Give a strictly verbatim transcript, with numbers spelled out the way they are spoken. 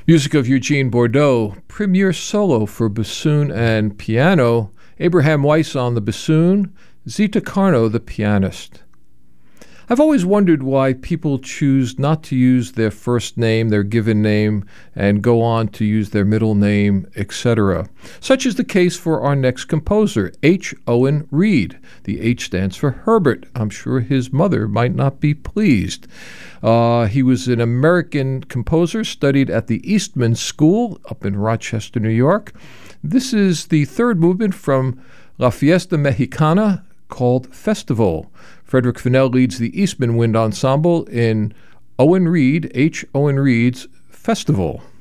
Music of Eugene Bordeaux, premier solo for bassoon and piano, Abraham Weiss on the bassoon, Zita Carno the pianist. I've always wondered why people choose not to use their first name, their given name, and go on to use their middle name, et cetera. Such is the case for our next composer, H. Owen Reed. The H stands for Herbert. I'm sure his mother might not be pleased. Uh, he was an American composer, studied at the Eastman School up in Rochester, New York. This is the third movement from La Fiesta Mexicana, called Festival. Frederick Fennell leads the Eastman Wind Ensemble in Owen Reed, H. Owen Reed's Festival.